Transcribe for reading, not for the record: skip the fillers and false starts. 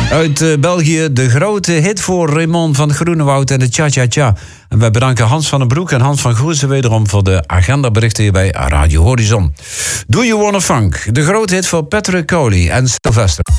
Uit België de grote hit voor Raymond van Groenewoud en de Cha Cha Cha. En wij bedanken Hans van den Broek en Hans van Goersen wederom voor de agendaberichten hier bij Radio Horizon. Do You Wanna Funk, de grote hit voor Patrick Coley en Sylvester.